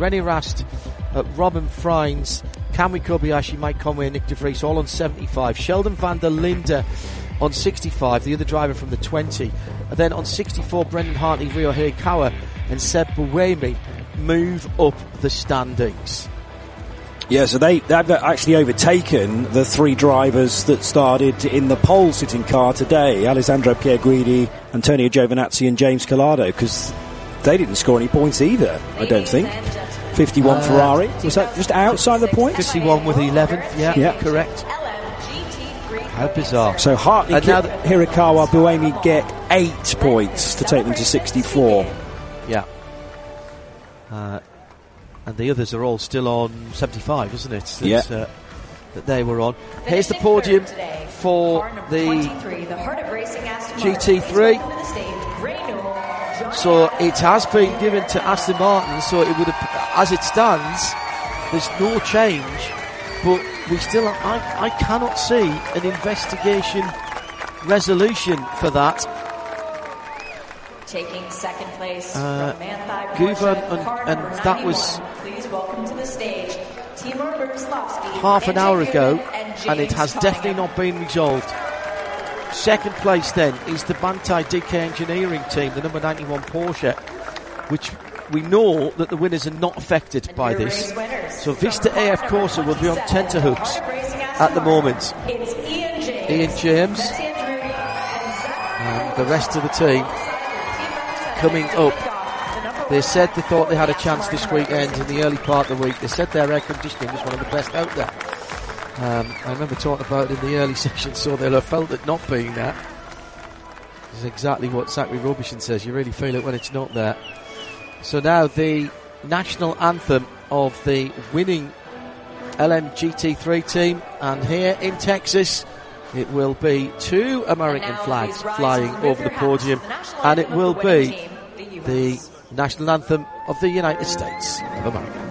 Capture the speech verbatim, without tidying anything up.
René Rast, uh, Robin Freins, Kamui Kobayashi, Mike Conway and Nick De Vries all on seventy-five. Sheldon van der Linde on sixty-five, the other driver from the twenty. And then on sixty-four, Brendan Hartley, Ryo Hirakawa and Seb Buemi move up the standings. Yeah, so they, they've actually overtaken the three drivers that started in the pole sitting car today, Alessandro Pierguidi, Antonio Giovinazzi and James Collado, because they didn't score any points either, I don't think. fifty-one uh, Ferrari, was that just outside the points? fifty-one with eleventh, yeah, yeah. Correct. How bizarre. So Hartley, and now th- Hirakawa, Buemi get eight points to take them to sixty-four. Yeah. Uh, and the others are all still on seventy-five, isn't it? That, yeah. Uh, that they were on. Here's the podium for the G T three. So it has been given to Aston Martin, so it would have, as it stands, there's no change, but we still, I, I cannot see an investigation resolution for that. Taking second place uh, from Manthey, Guven, Porsche, and, and that was please welcome to the stage Timur Bergslavsky, half an hour ago, and, and it has Cunningham. definitely not been resolved. Second place then is the Bantai D K Engineering team, the number ninety-one Porsche, which we know that the winners are not affected and by this. So Vista From A F Corsa will be on tenterhooks at the moment. It's Ian James, Ian James and the rest of the team coming up. They said they thought they had a chance this weekend in the early part of the week. They said their air conditioning was one of the best out there. Um, I remember talking about it in the early session, so they'll have felt it not being that. This is exactly what Zachary Robertson says. You really feel it when it's not there. So now the national anthem of the winning L M G T three team, and here in Texas it will be two American flags flying over the podium, and it will be the national anthem of the United States of America.